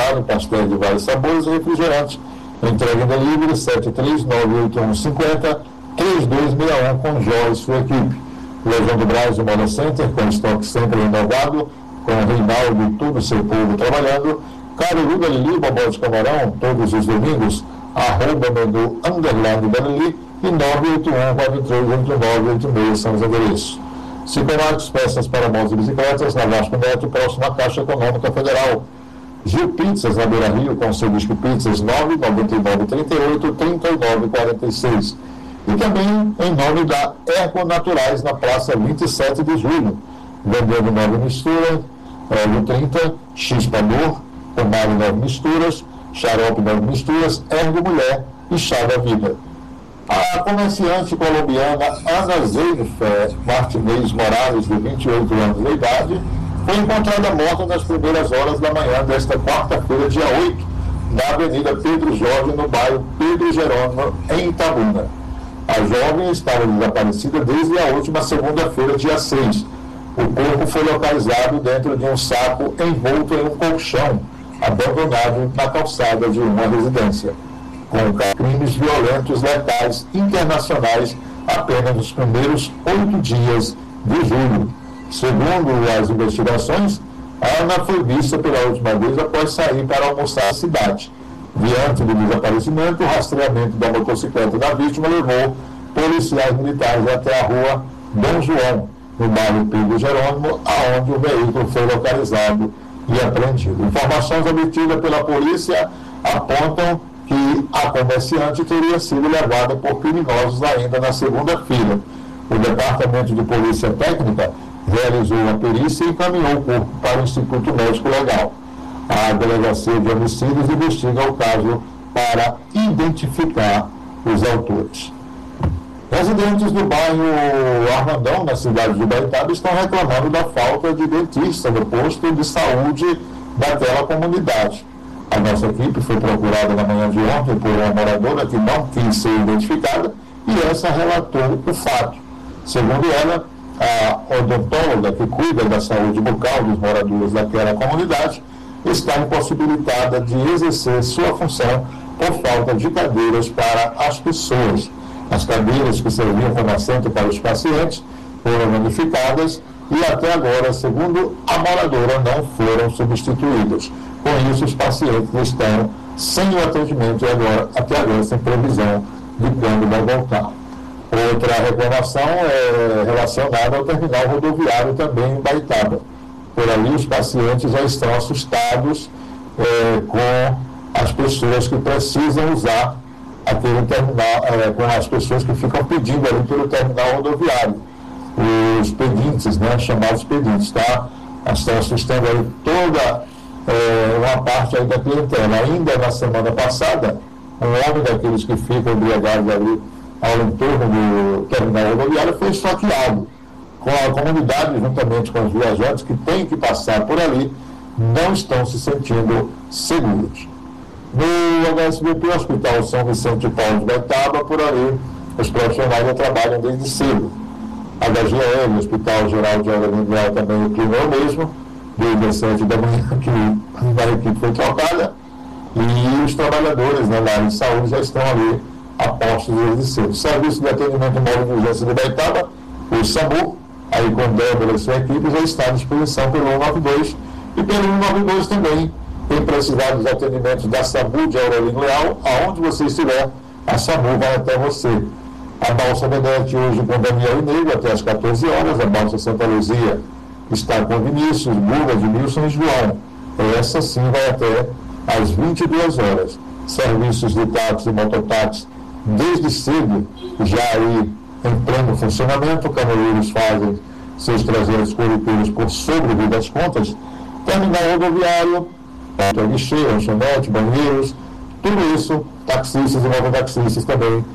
congelado, pastéis de vários sabores e refrigerantes. Entrega em delivery 7398150-3261 com Jó e sua equipe. Lojão do Brás e Moda Center, com estoque sempre renovado, com o Reinaldo e todo o seu povo trabalhando. Caruru Galili, Bobó de Camarão, todos os domingos, @menu _Galili e 981-438986 são os endereços. Ciconax, peças para motos e bicicletas, na Vasco Neto, próximo à Caixa Econômica Federal. Gil Pizzas, na Beira Rio, com seu disco Pizzas 99938-3946. E também em nome da Ergo Naturais, na Praça 27 de Julho, vendendo 9 misturas, óleo 30, X-Pador, Pomade 9 misturas, Xarope 9 misturas, Ergo Mulher e Chá da Vida. A comerciante colombiana Ana Zeifé Martinez Morales, de 28 anos de idade, foi encontrada morta nas primeiras horas da manhã desta quarta-feira, dia 8, na Avenida Pedro Jorge, no bairro Pedro Jerônimo, em Itabuna. A jovem estava desaparecida desde a última segunda-feira, dia 6. O corpo foi localizado dentro de um saco envolto em um colchão, abandonado na calçada de uma residência, com crimes violentos letais internacionais apenas nos primeiros 8 dias de julho. Segundo as investigações, a Ana foi vista pela última vez após sair para almoçar na cidade. Diante do desaparecimento, o rastreamento da motocicleta da vítima levou policiais militares até a rua Dom João, no bairro Pedro Jerônimo, aonde o veículo foi localizado e apreendido. Informações obtidas pela polícia apontam que a comerciante teria sido levada por criminosos ainda na segunda-feira. O Departamento de Polícia Técnica realizou a perícia e encaminhou o corpo para o Instituto Médico Legal. A Delegacia de Homicídios investiga o caso para identificar os autores. Residentes do bairro Armandão, na cidade de Baitaba, estão reclamando da falta de dentista no posto de saúde daquela comunidade. A nossa equipe foi procurada na manhã de ontem por uma moradora que não quis ser identificada e essa relatou o fato. Segundo ela, a odontóloga que cuida da saúde bucal dos moradores daquela comunidade está impossibilitada de exercer sua função por falta de cadeiras para as pessoas. As cadeiras que serviam como assento para os pacientes foram danificadas e até agora, segundo a moradora, não foram substituídas. Com isso, os pacientes estão sem o atendimento e até agora sem previsão de quando vai voltar. Outra reclamação é relacionada ao terminal rodoviário também em Baitaba. Por ali, os pacientes já estão assustados com as pessoas que precisam usar aquele terminal, com as pessoas que ficam pedindo ali pelo terminal rodoviário, os pedintes, né, chamados pedintes, tá? Estão assustando aí toda uma parte aí da clientela. Ainda na semana passada, um homem daqueles que ficam embriagados ali ao entorno do terminal rodoviário foi esfaqueado. Com a comunidade, juntamente com os viajantes que têm que passar por ali, não estão se sentindo seguros. No HSBP, Hospital São Vicente de Paulo de Baitaba, por ali, os profissionais já trabalham desde cedo. A HGL, Hospital Geral de Aurelino Leal, também o clima é o mesmo, desde as 7 da manhã que a equipe foi trocada, e os trabalhadores na área de saúde já estão ali a postos desde cedo. O Serviço de Atendimento Móvel de Urgência de Baitaba, o SAMU, aí com Débora e sua equipe, já está à disposição pelo 192 e pelo 192 também. Quem precisar dos atendimentos da SAMU de Aurelino Leal, aonde você estiver, a SAMU vai até você. A Balsa Vedete hoje com Daniel e Nego até às 14 horas, a Balsa Santa Luzia está com Vinícius, Guga, Edmilson e João. Essa sim vai até às 22 horas. Serviços de táxi e mototáxi desde cedo, já aí em pleno funcionamento, caminhoneiros fazem seus trajetos corriqueiros por sobre das contas, terminal rodoviário, guichê, lanchonete, banheiros, tudo isso, taxistas e mototaxistas também.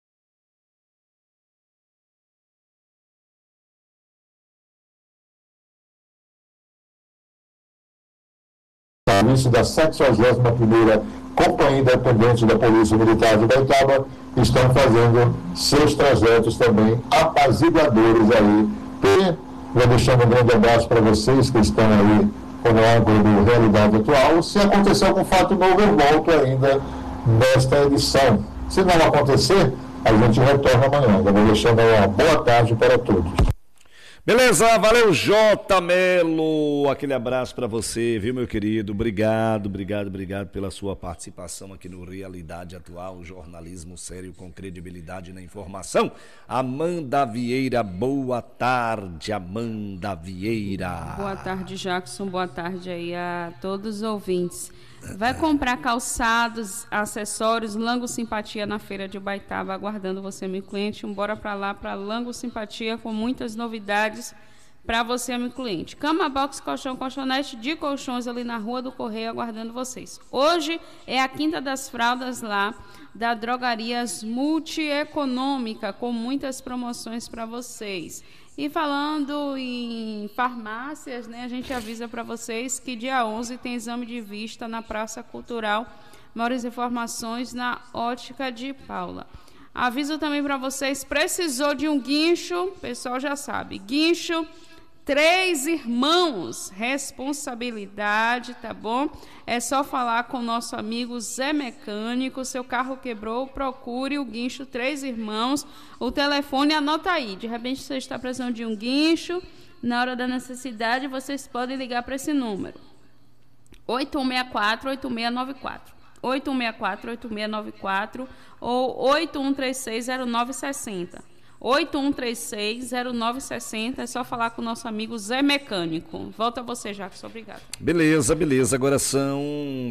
Serviço da 71ª Companhia Independente da Polícia Militar de Baitaba estão fazendo seus trajetos também apaziguadores aí. E vou deixando um grande abraço para vocês que estão aí como âncora do Realidade Atual. Se acontecer algum fato novo, eu volto ainda nesta edição. Se não acontecer, a gente retorna amanhã. Eu vou deixando uma boa tarde para todos. Beleza, valeu, J. Melo, aquele abraço para você, viu, meu querido? Obrigado pela sua participação aqui no Realidade Atual, jornalismo sério com credibilidade na informação. Amanda Vieira, boa tarde, Amanda Vieira. Boa tarde, Jackson, boa tarde aí a todos os ouvintes. Vai comprar calçados, acessórios, Lango Simpatia na Feira de Ubaitaba, aguardando você, meu cliente. Bora para lá, para Lango Simpatia, com muitas novidades para você, meu cliente. Cama, box, colchão, colchonete de colchões ali na Rua do Correio, aguardando vocês. Hoje é a Quinta das Fraldas lá da Drogarias Multieconômica, com muitas promoções para vocês. E falando em farmácias, né, a gente avisa para vocês que dia 11 tem exame de vista na Praça Cultural. Maiores informações na Ótica de Paula. Aviso também para vocês, precisou de um guincho, o pessoal já sabe, guincho, 3 irmãos, responsabilidade, tá bom? É só falar com o nosso amigo Zé Mecânico, seu carro quebrou, procure o guincho 3 irmãos, o telefone anota aí, de repente você está precisando de um guincho, na hora da necessidade vocês podem ligar para esse número, 8164-8694, 8164-8694 ou 8136-0960. 8136-0960, é só falar com o nosso amigo Zé Mecânico. Volta a você, Jackson, obrigado. Beleza, agora são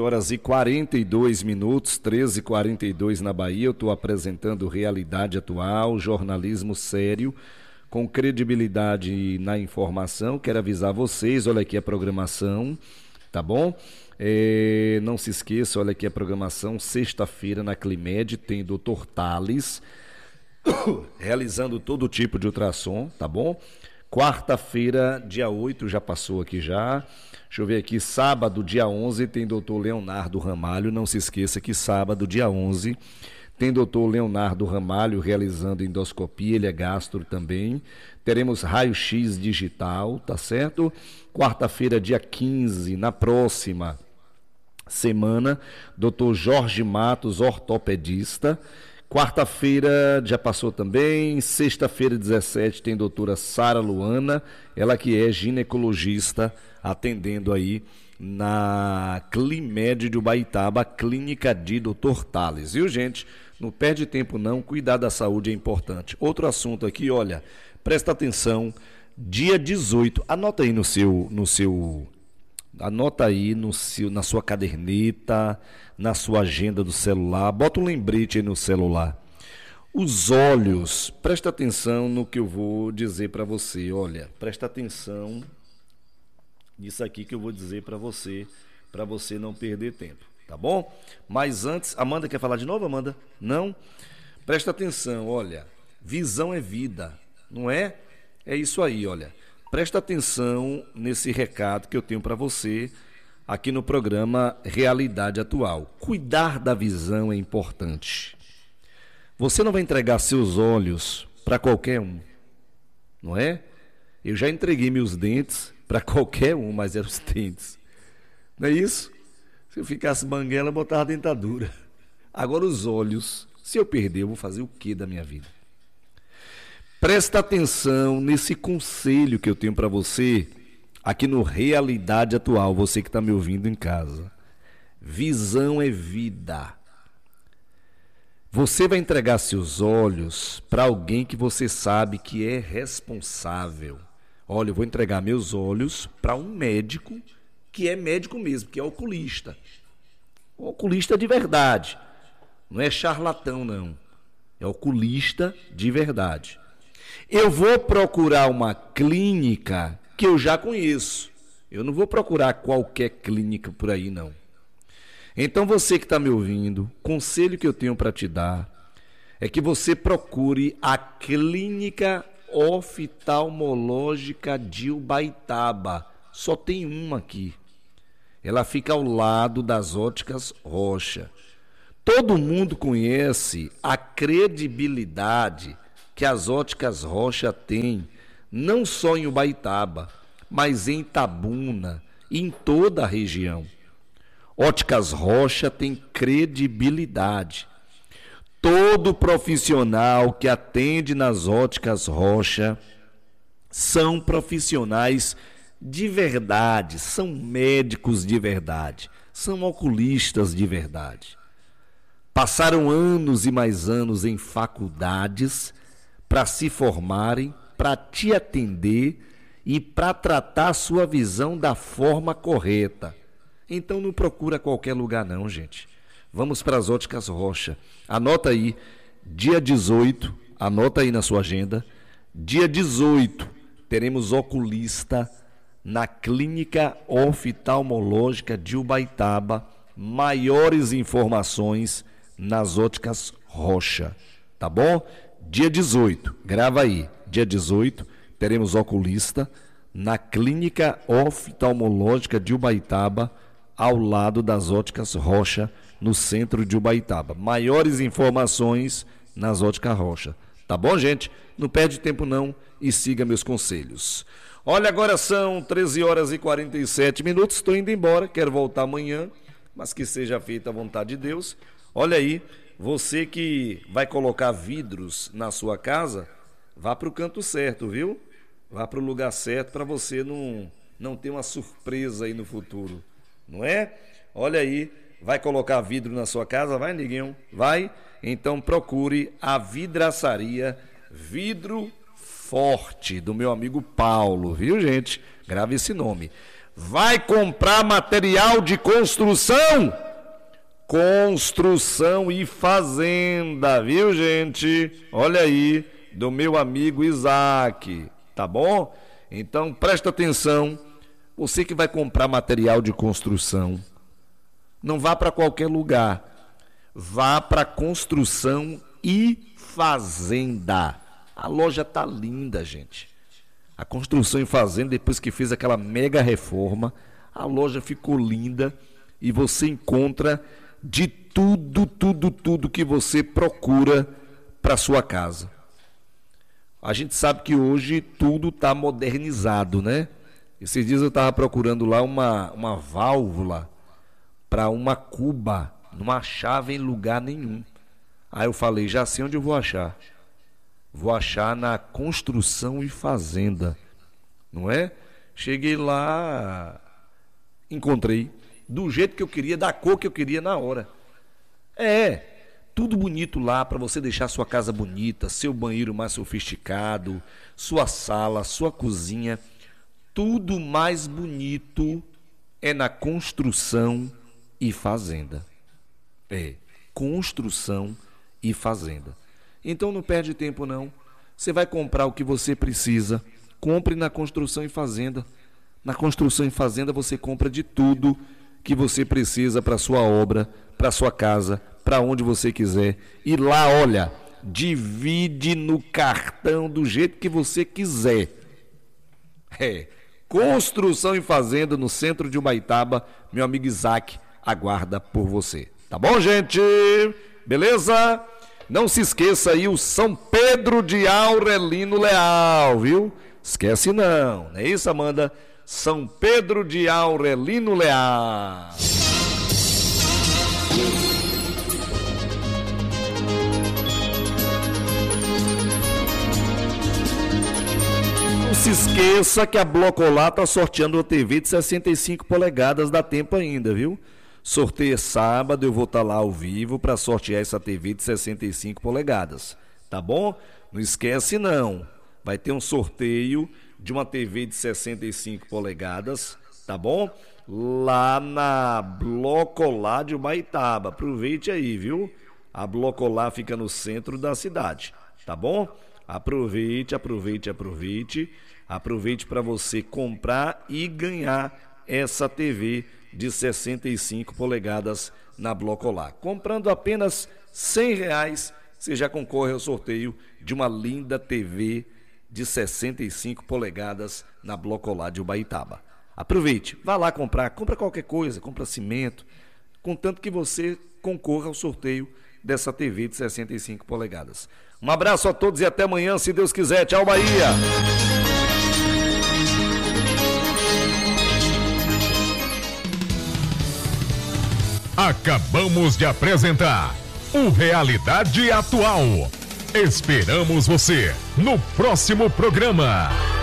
13h42, 13h42 na Bahia. Eu estou apresentando Realidade Atual, jornalismo sério, com credibilidade na informação. Quero avisar vocês, olha aqui a programação, tá bom? Não se esqueça, olha aqui a programação, sexta-feira na Climed tem Dr. Thales, realizando todo tipo de ultrassom, tá bom? Quarta-feira, dia 8, já passou aqui já. Deixa eu ver aqui, sábado, dia 11, tem doutor Leonardo Ramalho. Não se esqueça que sábado, dia 11, tem doutor Leonardo Ramalho realizando endoscopia, ele é gastro também. Teremos raio-x digital, tá certo? Quarta-feira, dia 15, na próxima semana, doutor Jorge Matos, ortopedista. Quarta-feira já passou também, sexta-feira 17 tem doutora Sara Luana, ela que é ginecologista, atendendo aí na Climed de Ubaitaba, clínica de Dr. Thales. Viu, gente? Não perde tempo não, cuidar da saúde é importante. Outro assunto aqui, olha, presta atenção, dia 18, anota aí na sua caderneta, na sua agenda do celular, bota um lembrete aí no celular. Os olhos, presta atenção no que eu vou dizer para você, olha, presta atenção nisso aqui que eu vou dizer para você não perder tempo, tá bom? Mas antes, Amanda quer falar de novo, Amanda? Não? Presta atenção, olha, visão é vida, não é? É isso aí, olha. Presta atenção nesse recado que eu tenho para você aqui no programa Realidade Atual. Cuidar da visão é importante. Você não vai entregar seus olhos para qualquer um, não é? Eu já entreguei meus dentes para qualquer um, mas eram os dentes. Não é isso? Se eu ficasse banguela, eu botava dentadura. Agora os olhos, se eu perder, eu vou fazer o que da minha vida? Presta atenção nesse conselho que eu tenho para você aqui no Realidade Atual, você que está me ouvindo em casa. Visão é vida. Você vai entregar seus olhos para alguém que você sabe que é responsável. Olha, eu vou entregar meus olhos para um médico que é médico mesmo, que é oculista. Oculista de verdade. Não é charlatão, não. É oculista de verdade. Eu vou procurar uma clínica que eu já conheço. Eu não vou procurar qualquer clínica por aí, não. Então, você que está me ouvindo, conselho que eu tenho para te dar é que você procure a Clínica Oftalmológica de Ubaitaba. Só tem uma aqui. Ela fica ao lado das Óticas Rocha. Todo mundo conhece a credibilidade que as Óticas Rocha têm, não só em Ubaitaba, mas em Itabuna, em toda a região. Óticas Rocha tem credibilidade. Todo profissional que atende nas Óticas Rocha são profissionais de verdade, são médicos de verdade, são oculistas de verdade. Passaram anos e mais anos em faculdades para se formarem, para te atender e para tratar a sua visão da forma correta. Então não procura qualquer lugar não, gente. Vamos para as Óticas Rocha. Anota aí, dia 18, anota aí na sua agenda, dia 18, teremos oculista na Clínica Oftalmológica de Ubaitaba. Maiores informações nas Óticas Rocha, tá bom? Dia 18, grava aí, dia 18, teremos oculista na Clínica Oftalmológica de Ubaitaba, ao lado das Óticas Rocha, no centro de Ubaitaba. Maiores informações nas Óticas Rocha. Tá bom, gente? Não perde tempo não e siga meus conselhos. Olha, agora são 13 horas e 47 minutos. Estou indo embora, quero voltar amanhã, mas que seja feita a vontade de Deus. Olha aí, você que vai colocar vidros na sua casa, vá para o canto certo, viu? Vá para o lugar certo para você não ter uma surpresa aí no futuro, não é? Olha aí, vai colocar vidro na sua casa? Vai, neguinho? Vai? Então procure a vidraçaria Vidro Forte, do meu amigo Paulo, viu, gente? Grave esse nome. Vai comprar material de construção? Construção e fazenda, viu, gente? Olha aí, do meu amigo Isaac, tá bom? Então presta atenção, você que vai comprar material de construção, não vá para qualquer lugar, vá para Construção e Fazenda. A loja tá linda, gente. A Construção e Fazenda, depois que fez aquela mega reforma, a loja ficou linda e você encontra de tudo que você procura para sua casa. A gente sabe que hoje tudo está modernizado, né? Esses dias eu estava procurando lá uma válvula para uma cuba, não achava em lugar nenhum. Aí eu falei, já sei onde eu vou achar. Vou achar na Construção e Fazenda, não é? Cheguei lá, encontrei do jeito que eu queria, da cor que eu queria na hora. Tudo bonito lá para você deixar sua casa bonita, seu banheiro mais sofisticado, sua sala, sua cozinha, tudo mais bonito é na Construção e Fazenda. Construção e Fazenda. Então não perde tempo não. Você vai comprar o que você precisa, compre na Construção e Fazenda. Na Construção e Fazenda você compra de tudo que você precisa para sua obra, para sua casa, para onde você quiser. E lá, olha, divide no cartão do jeito que você quiser. Construção e Fazenda no centro de Ubaitaba. Meu amigo Isaac aguarda por você. Tá bom, gente? Beleza? Não se esqueça aí o São Pedro de Aurelino Leal, viu? Esquece não é isso, Amanda? São Pedro de Aurelino Leal. Não se esqueça que a Blocolá está sorteando uma TV de 65 polegadas, dá tempo ainda, viu? Sorteio sábado, eu vou estar lá ao vivo para sortear essa TV de 65 polegadas, tá bom? Não esquece não, vai ter um sorteio de uma TV de 65 polegadas, tá bom? Lá na Blocolá de Ubaitaba, aproveite aí, viu? A Blocolá fica no centro da cidade, tá bom? Aproveite para você comprar e ganhar essa TV de 65 polegadas na Blocolá. Comprando apenas R$100, você já concorre ao sorteio de uma linda TV de 65 polegadas na Blocolá de Ubaitaba. Aproveite, vá lá compra qualquer coisa, compra cimento, contanto que você concorra ao sorteio dessa TV de 65 polegadas. Um abraço a todos e até amanhã, se Deus quiser. Tchau, Bahia! Acabamos de apresentar o Realidade Atual. Esperamos você no próximo programa.